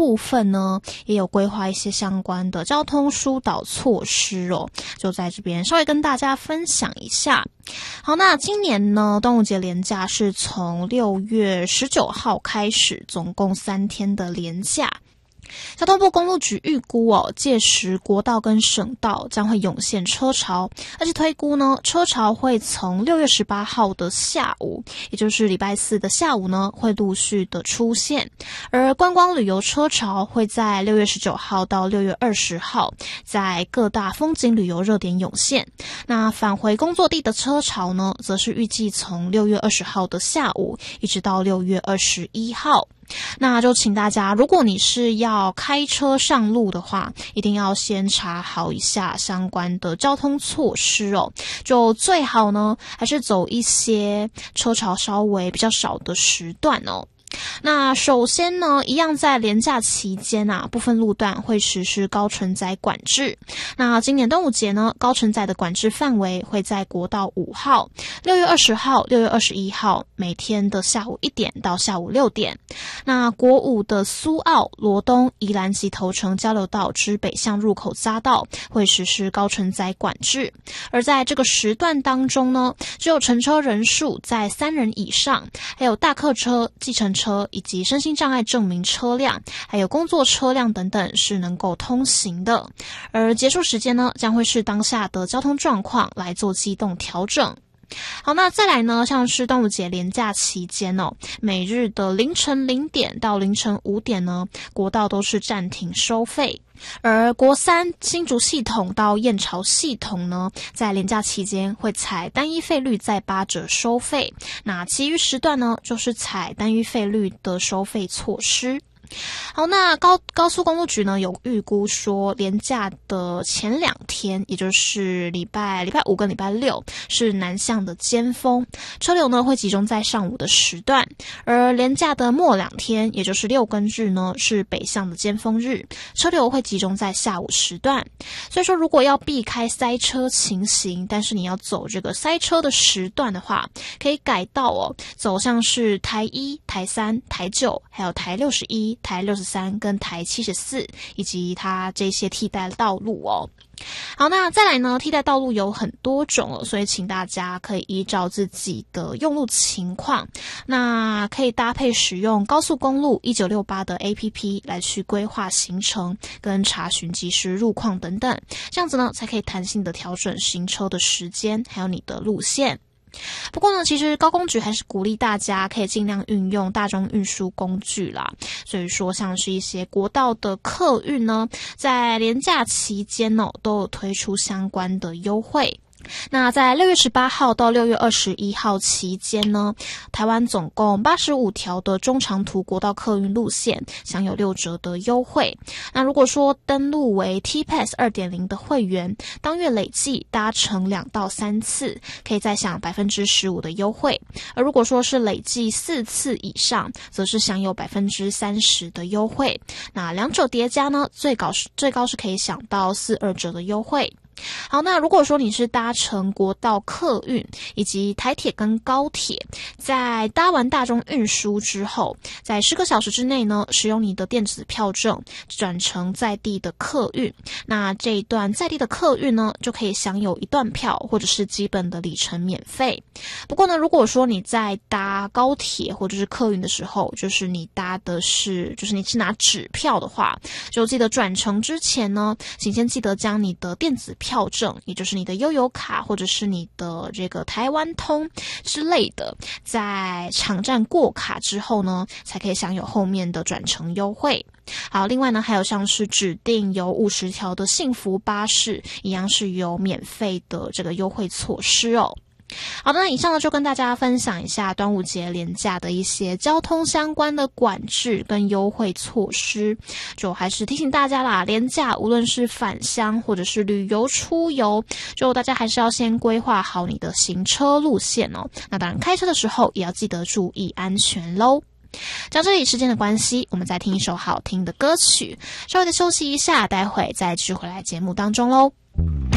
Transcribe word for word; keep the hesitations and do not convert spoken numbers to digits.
部分呢，也有规划一些相关的交通疏导措施哦，就在这边稍微跟大家分享一下。好，那今年呢，端午节连假是从六月十九号开始，总共三天的连假。交通部公路局预估哦，届时国道跟省道将会涌现车潮，而且推估呢，车潮会从六月十八号的下午，也就是礼拜四的下午呢，会陆续的出现。而观光旅游车潮会在六月十九号到六月二十号，在各大风景旅游热点涌现。那返回工作地的车潮呢，则是预计从六月二十号的下午，一直到六月二十一号。那就请大家，如果你是要开车上路的话，一定要先查好一下相关的交通措施哦。就最好呢，还是走一些车潮稍微比较少的时段哦。那首先呢，一样在连假期间啊，部分路段会实施高承载管制。那今年端午节呢，高承载的管制范围会在国道五号、六月二十号、六月二十一号每天的下午一点到下午六点。那国五的苏澳、罗东、宜兰及头城交流道之北向入口匝道会实施高承载管制。而在这个时段当中呢，只有乘车人数在三人以上，还有大客车、计程车车以及身心障碍证明车辆，还有工作车辆等等是能够通行的。而结束时间呢，将会是当下的交通状况来做机动调整。好，那再来呢，像是端午节连假期间哦，每日的凌晨零点到凌晨五点呢，国道都是暂停收费。而国三新竹系统到燕巢系统呢，在连假期间会采单一费率再八折收费，那其余时段呢，就是采单一费率的收费措施。好，那高高速公路局呢有预估说，连假的前两天，也就是礼拜礼拜五跟礼拜六是南向的尖峰，车流呢会集中在上午的时段，而连假的末两天，也就是六跟日呢是北向的尖峰日，车流会集中在下午时段。所以说，如果要避开塞车情形，但是你要走这个塞车的时段的话，可以改道哦，走向是台一、台三、台九，还有台六十一。台六十三跟台七十四以及它这些替代道路哦。好，那再来呢，替代道路有很多种哦，所以请大家可以依照自己的用路情况，那可以搭配使用高速公路一九六八的 A P P 来去规划行程跟查询即时路况等等，这样子呢才可以弹性的调整行车的时间还有你的路线。不过呢，其实高公局还是鼓励大家可以尽量运用大众运输工具啦。所以说，像是一些国道的客运呢，在连假期间呢，都有推出相关的优惠。那在六月十八号到六月二十一号期间呢，台湾总共八十五条的中长途国道客运路线享有六折的优惠。那如果说登录为 T Pass 二点零 的会员，当月累计搭乘两到三次，可以再享 百分之十五 的优惠。而如果说是累计四次以上，则是享有 百分之三十 的优惠。那两者叠加呢，最高是最高是可以享到四二折的优惠。好，那如果说你是搭乘国道客运以及台铁跟高铁，在搭完大众运输之后，在十个小时之内呢，使用你的电子票证转乘在地的客运，那这一段在地的客运呢，就可以享有一段票或者是基本的里程免费。不过呢，如果说你在搭高铁或者是客运的时候，就是你搭的是就是你是拿纸票的话，就记得转乘之前呢，请先记得将你的电子票证，也就是你的悠游卡或者是你的这个台湾通之类的，在场站过卡之后呢，才可以享有后面的转乘优惠。好，另外呢，还有像是指定有五十条的幸福巴士，一样是有免费的这个优惠措施哦。好的，那以上呢就跟大家分享一下端午节连假的一些交通相关的管制跟优惠措施。就还是提醒大家啦，连假无论是返乡或者是旅游出游，就大家还是要先规划好你的行车路线哦。那当然开车的时候也要记得注意安全咯。讲这里时间的关系，我们再听一首好听的歌曲，稍微的休息一下，待会再继续回来节目当中咯。